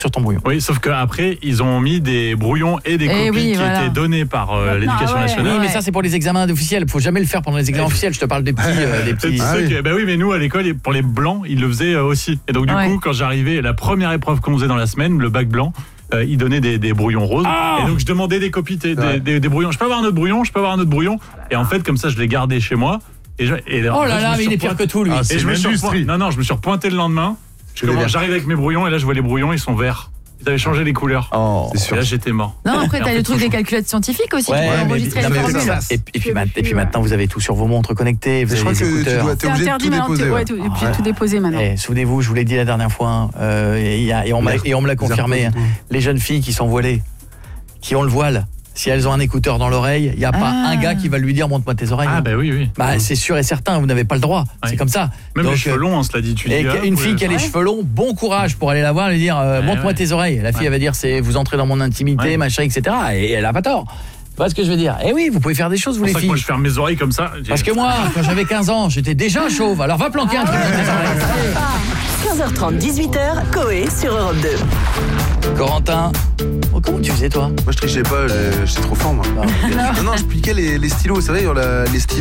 sur ton brouillon. Oui, sauf qu'après, ils ont mis des brouillons et des copies qui étaient donnés par l'éducation nationale. Oui, mais ça, c'est pour les examens officiels. Il ne faut jamais le faire pendant les examens officiels. Je te parle des petits... Oui, mais nous, à l'école, pour les blancs, ils le faisaient aussi. Et donc, du coup, quand j'arrivais, la première épreuve qu'on faisait dans la semaine, le bac blanc, ils donnaient des brouillons roses. Et donc, je demandais des copies, des brouillons. Je peux avoir un autre brouillon. Et en fait, comme ça, je les gardais chez moi. Oh là là, mais il est pire que tout, lui. Et je me suis repointé le lendemain. J'arrive avec mes brouillons et là je vois les brouillons, ils sont verts. Ils avaient changé les couleurs. C'est sûr. Et là j'étais mort. Non, après t'as le truc des calculettes scientifiques aussi, tu peux enregistrer les formules. Et puis maintenant vous avez tout sur vos montres connectées, vous Je avez crois des écouteurs. que tu dois être obligé de tout déposer. Tout déposer maintenant. Souvenez-vous, je vous l'ai dit la dernière fois, et on me l'a confirmé, les jeunes filles qui sont voilées, qui ont le voile, si elles ont un écouteur dans l'oreille, il n'y a pas un gars qui va lui dire montre-moi tes oreilles. Ah bah oui. Bah c'est sûr et certain, vous n'avez pas le droit. C'est comme ça. Même les cheveux longs, on se l'a dit. Et une fille qui a les cheveux longs, bon courage pour aller la voir et lui dire montre-moi tes oreilles. La fille elle va dire c'est vous entrez dans mon intimité, machin, etc. Et elle a pas tort. Tu vois ce que je veux dire? Eh oui, vous pouvez faire des choses, vous les filles. Moi je ferme mes oreilles comme ça. Parce que moi, quand j'avais 15 ans, j'étais déjà chauve. Alors va planquer un truc dans tes oreilles. 15h30, 18h, Coé sur Europe 2. Corentin, comment tu faisais toi? Moi je trichais pas, j'étais trop fort moi. Non, je piquais les stylos, c'est vrai, les stylos.